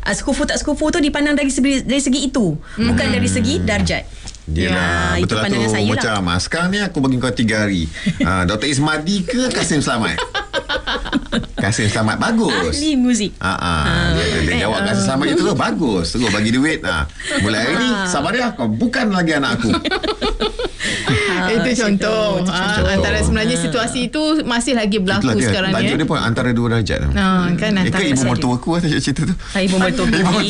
sekufu tak sekufu tu dipandang dari segi itu, bukan dari segi darjat. Yelah, betul lah tu. Macam sekarang ni aku bagi kau 3 hari. Dr. Ismadi ke Kasim Selamat? Kasim Selamat bagus. Ahli muzik. Dia jawab Kasim Selamat itu tu bagus. Terus bagi duit. Mulai hari ni sabar dia, kau bukan lagi anak aku. Itu contoh. Antara sebenarnya situasi itu masih lagi berlaku sekarang ni. Tajuk dia pun antara 2 darjat. Kan antara ibu mertua aku cerita tu. Ibu mertua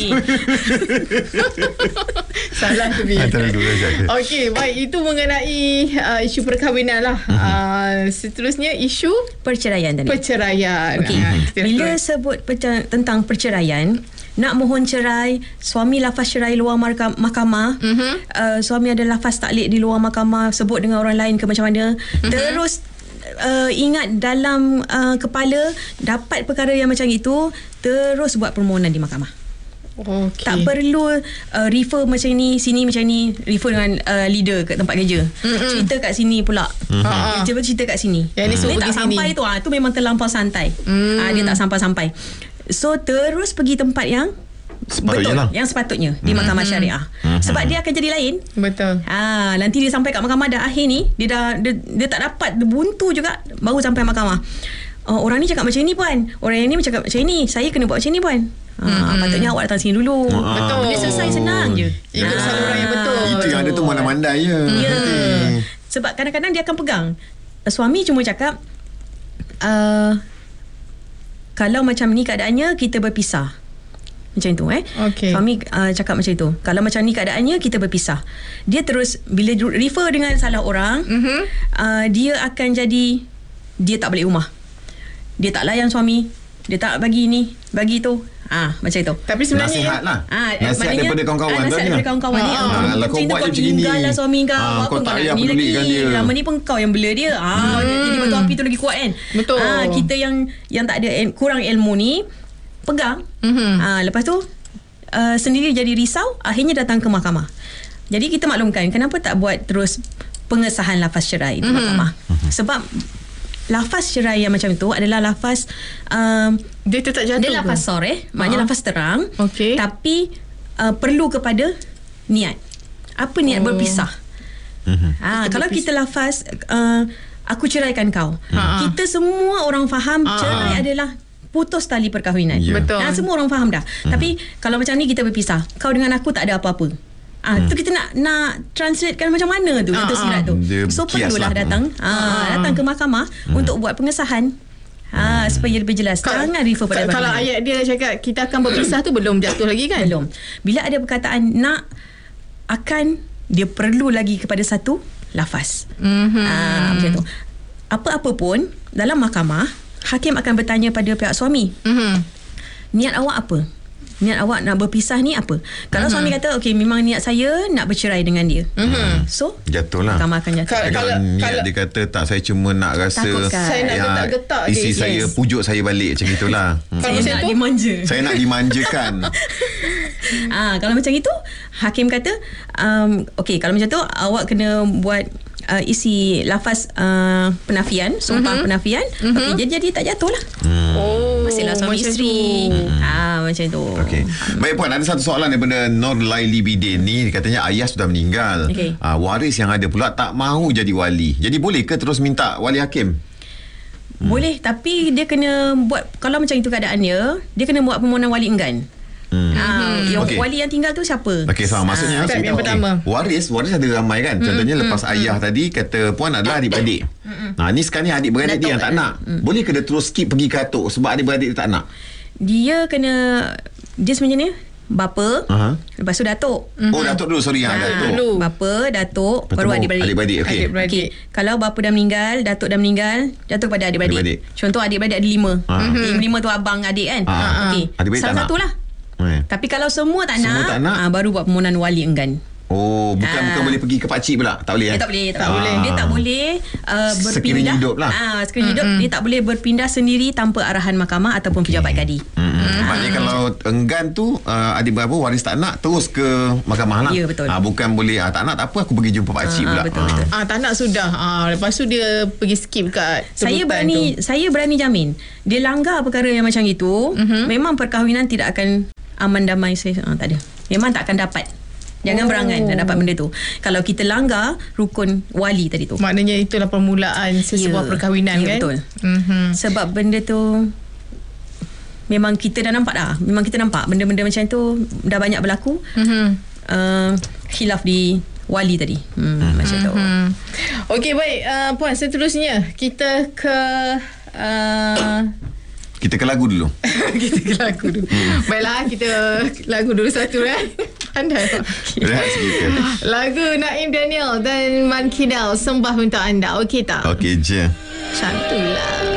salah tu Bi. Antara 2 darjat. Okey, baik, itu mengenai isu perkahwinan lah. Seterusnya isu perceraian tadi. Perceraian. Okey. Bila sebut tentang perceraian, nak mohon cerai, suami lafaz cerai luar mahkamah, suami ada lafaz taklid di luar mahkamah, sebut dengan orang lain ke macam mana, terus ingat dalam kepala dapat perkara yang macam itu, terus buat permohonan di mahkamah. Okay. Tak perlu refer macam ni, sini macam ni, refer dengan leader kat tempat kerja. Cerita kat sini pula. Cerita kat sini. Dia tak sampai tu, tu memang terlampau santai. Dia tak sampai-sampai. So terus pergi tempat yang betul, yang sepatutnya di mahkamah syariah. Sebab dia akan jadi lain. Betul. Nanti dia sampai kat mahkamah dah akhir ni, dia tak dapat, dia buntu juga baru sampai mahkamah. Orang ni cakap macam ni puan, orang ni cakap macam ni, saya kena buat macam ni puan. Patutnya awak datang sini dulu. Betul. Dia selesai senang je. Ikut saluran yang betul. Itu yang ada tu mandai-mandai je. Ya. Sebab kadang-kadang dia akan pegang. Suami cuma cakap, kalau macam ni keadaannya, kita berpisah. Macam itu Okay. Suami cakap macam itu. Kalau macam ni keadaannya, kita berpisah. Dia terus bila refer dengan salah orang, dia akan jadi, dia tak balik rumah, dia tak layan suami, dia tak bagi ni, bagi tu. Macam itu. Tapi sebenarnya nasihat lah. Nasihat daripada kawan-kawan tu. Nasihat daripada kawan-kawan ni. Kalau kau buat macam ni, tinggal lah suami kau. kau tak payah pedulikan dia. Lama ni pun kau yang bela dia. Jadi batu api tu lagi kuat kan. Betul. Kita yang tak ada kurang ilmu ni pegang. Lepas tu sendiri jadi risau, akhirnya datang ke mahkamah. Jadi kita maklumkan kenapa tak buat terus pengesahan lafaz cerai di mahkamah. Sebab lafaz cerai yang macam itu adalah lafaz dia tetap jatuh. Dia lafaz soreh, maknanya lafaz terang. Okay. Tapi perlu kepada niat. Apa niat berpisah? Kalau kita lafaz aku ceraikan kau, kita semua orang faham cerai adalah putus tali perkahwinan. Betul. Semua orang faham dah. Tapi kalau macam ni kita berpisah, kau dengan aku tak ada apa-apa. Tu kita nak translatekan macam mana tu tersirat tu. So perlulah datang datang ke mahkamah untuk buat pengesahan. Supaya lebih jelas. Jangan refer pada kalau ayat dia cakap kita akan berpisah tu belum jatuh lagi kan? Belum. Bila ada perkataan nak, akan, dia perlu lagi kepada satu lafaz. Macam tu. Apa-apa pun dalam mahkamah, hakim akan bertanya pada pihak suami, niat awak apa? Niat awak nak berpisah ni apa? Kalau suami kata okey, memang niat saya nak bercerai dengan dia, so jatuh lah. Mahkamah akan jatuh. Kalau niat dia kata tak, saya cuma nak rasa saya nak getak-getak isteri saya pujuk saya balik, macam itulah. Saya nak dimanja. Saya nak dimanjakan. Kalau macam itu, hakim kata okey, kalau macam tu awak kena buat isi lafaz penafian, sumpah penafian. Okey, jadi tak jatuh lah. Masihlah suami isteri. Macam tu. Okey. Baik puan, ada satu soalan daripada Nur Laili Bidin ni. Katanya ayah sudah meninggal. Waris yang ada pula tak mahu jadi wali. Jadi boleh ke terus minta wali hakim? Boleh, tapi dia kena buat, kalau macam itu keadaannya, dia kena buat permohonan wali enggan. Yang wali yang tinggal tu siapa? Okey, so maksudnya yang pertama, waris ada ramai kan. Contohnya lepas ayah tadi kata puan adalah adik-beradik. Ni sekarang ni adik-beradik dia yang tak nak. Boleh ke dia terus skip pergi ke atuk sebab adik-beradik dia tak nak? Dia sebenarnya ni bapa, lepas tu datuk. Datuk dulu, sorry. Datuk. Bapa, datuk, baru adik-beradik. Okey. Kalau bapa dah meninggal, datuk dah meninggal, jatuh kepada adik-beradik. Contoh adik-beradik ada 5. 5 tu abang adik kan. Okey. Salah satu lah. Tapi kalau semua tak nak, baru buat permohonan wali enggan. Bukan boleh pergi ke pakcik pula. Tak boleh. Tak boleh. Dia tak boleh berpindah sekiranya hidup lah. Sekiranya hidup, dia tak boleh berpindah sendiri tanpa arahan mahkamah ataupun pejabat kadi. Maknanya kalau enggan tu adik berapa waris tak nak, terus ke mahkamah lah. Ya, betul. Bukan boleh tak nak, tak apa, aku pergi jumpa pakcik pula. Betul. Tak nak sudah. Lepas tu dia pergi skip kat saya berani jamin dia langgar perkara yang macam itu, memang perkahwinan tidak akan aman damai saya tak ada. Memang tak akan dapat. Jangan berangan nak dapat benda tu. Kalau kita langgar rukun wali tadi tu. Maknanya itulah permulaan sesebuah perkahwinan kan? Betul. Sebab benda tu memang kita dah nampak dah. Memang kita nampak benda-benda macam tu dah banyak berlaku. Khilaf di wali tadi. Macam tu. Okey, baik. Puan, seterusnya kita ke lagu dulu. Kita ke lagu dulu. Baiklah, kita lagu dulu satu kan. Pandai. Rehat sikit. Lagu Naim Daniel dan Man Kidal, Sembah Untuk Anda. Okey tak? Okey je. Cantulah.